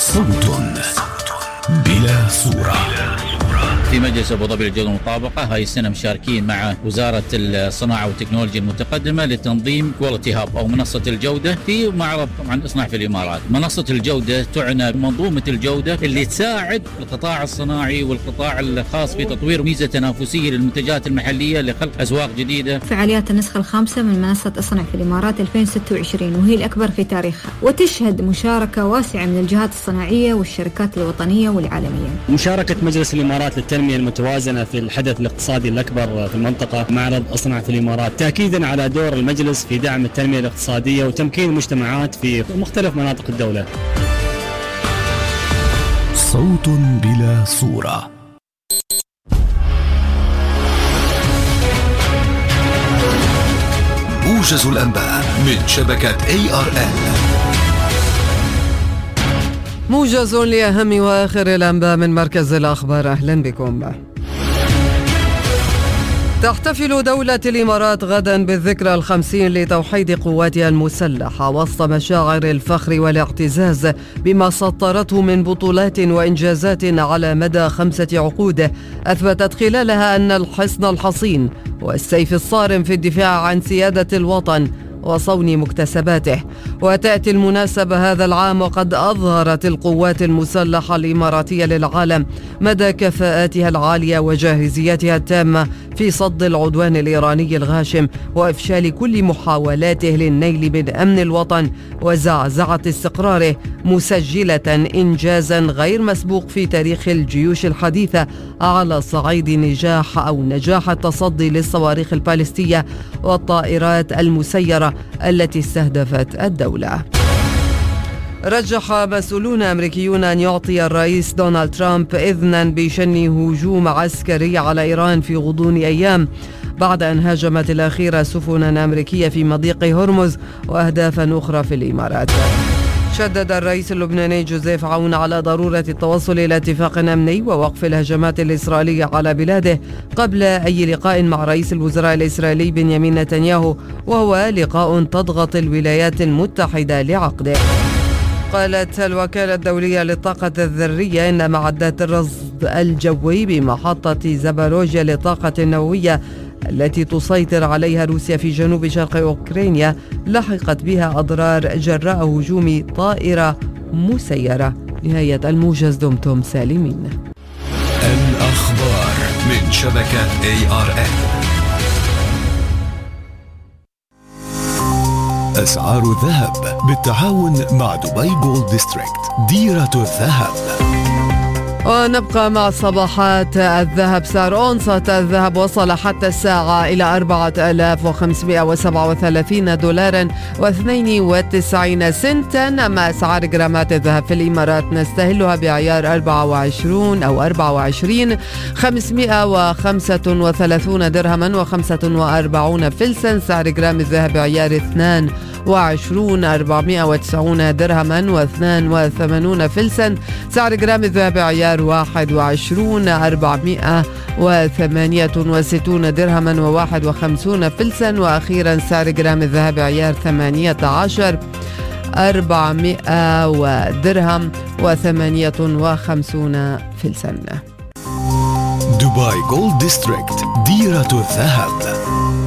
صوت بلا صورة. في مجلس أبو ظبي للجودة والمطابقة هاي السنة مشاركين مع وزارة الصناعة والتكنولوجيا المتقدمة لتنظيم كواليتي هاب أو منصة الجودة في معرض طبعا اصنع في الإمارات. منصة الجودة تعنى بمنظومة الجودة اللي تساعد القطاع الصناعي والقطاع الخاص في تطوير ميزة تنافسية للمنتجات المحلية لخلق أسواق جديدة. فعاليات النسخة الخامسة من منصة اصنع في الإمارات 2026 وهي الأكبر في تاريخها، وتشهد مشاركة واسعة من الجهات الصناعية والشركات الوطنية والعالمية. مشاركة مجلس الإمارات للتنمية المتوازنة في الحدث الاقتصادي الأكبر في المنطقة معرض اصنع في الإمارات، تأكيدا على دور المجلس في دعم التنمية الاقتصادية وتمكين المجتمعات في مختلف مناطق الدولة. صوت بلا صورة. موجز الأنباء من شبكة ARN. موجز لأهم وآخر الأنباء من مركز الأخبار. أهلا بكم. تحتفل دولة الإمارات غدا بالذكرى 50 لتوحيد قواتها المسلحة وسط مشاعر الفخر والاعتزاز بما سطرته من بطولات وإنجازات على مدى 5 عقود أثبتت خلالها أن الحصن الحصين والسيف الصارم في الدفاع عن سيادة الوطن وصون مكتسباته. وتأتي المناسبة هذا العام وقد أظهرت القوات المسلحة الإماراتية للعالم مدى كفاءاتها العالية وجاهزيتها التامة في صد العدوان الإيراني الغاشم وإفشال كل محاولاته للنيل من أمن الوطن وزعزعة استقراره، مسجلة إنجازا غير مسبوق في تاريخ الجيوش الحديثة على صعيد نجاح التصدي للصواريخ البالستية والطائرات المسيرة التي استهدفت الدولة. رجح مسؤولون أمريكيون أن يعطي الرئيس دونالد ترامب إذنا بشن هجوم عسكري على إيران في غضون أيام بعد أن هاجمت الأخيرة سفنا أمريكية في مضيق هرمز وأهدافا أخرى في الإمارات. شدد الرئيس اللبناني جوزيف عون على ضرورة التوصل إلى اتفاق أمني ووقف الهجمات الإسرائيلية على بلاده قبل أي لقاء مع رئيس الوزراء الإسرائيلي بنيامين نتنياهو، وهو لقاء تضغط الولايات المتحدة لعقده. قالت الوكالة الدولية للطاقة الذرية إن معدات الرصد الجوي بمحطة زاباروجيا للطاقة النووية التي تسيطر عليها روسيا في جنوب شرق أوكرانيا لحقت بها أضرار جراء هجوم طائرة مسيرة. نهاية الموجز، دمتم سالمين. الأخبار من شبكة ARN. أسعار الذهب بالتعاون مع دبي جولد ديستريكت ديرة الذهب. ونبقى مع صباحات الذهب. سعر أونصة الذهب وصل حتى الساعة إلى 4537 دولارا و92 سنتا. أما أسعار جرامات الذهب في الإمارات نستهلها بعيار 24 أو 24 535 درهما و45 فلسا. سعر جرام الذهب بعيار 22 490 درهما و82 فلسا. سعر جرام الذهب بعيار 21 468 درهما و51 فلسا. وأخيرا سعر جرام الذهب عيار 18 400 درهم و58 فلسا. دبي جولد ديستريكت ديرة الذهب.